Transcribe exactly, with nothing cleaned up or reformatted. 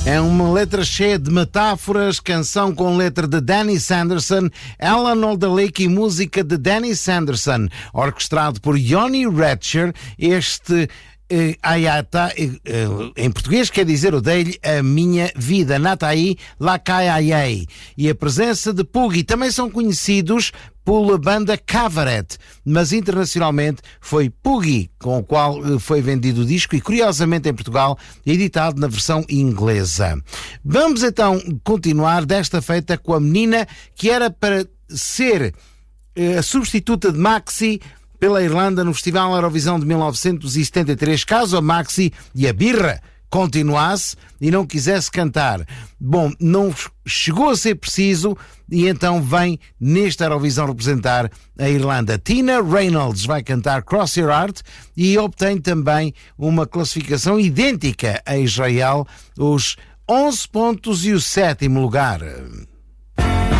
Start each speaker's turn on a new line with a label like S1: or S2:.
S1: É uma letra cheia de metáforas, canção com letra de Danny Sanderson, Alan Aldalik e música de Danny Sanderson, orquestrado por Johnny Ratcher. Este eh, Ayata, eh, eh, em português quer dizer o dei-lhe a minha vida, Natai Lakayayei. E a presença de Poogie, também são conhecidos pela banda Cavaret, mas internacionalmente foi Poogie com o qual foi vendido o disco e, curiosamente, em Portugal, editado na versão inglesa. Vamos então continuar desta feita com a menina que era para ser a substituta de Maxi pela Irlanda no Festival Eurovisão de mil novecentos e setenta e três, caso a Maxi e a birra continuasse e não quisesse cantar. Bom, não chegou a ser preciso e então vem nesta Eurovisão representar a Irlanda. Tina Reynolds vai cantar Cross Your Heart e obtém também uma classificação idêntica a Israel, os onze pontos e o sétimo lugar.